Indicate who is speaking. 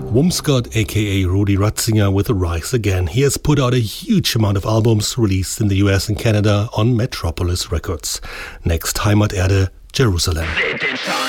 Speaker 1: Wumscott, aka Rudy Ratzinger, with Rise Again. He has put out a huge amount of albums released in the US and Canada on Metropolis Records. Next, Heimaterde, Jerusalem.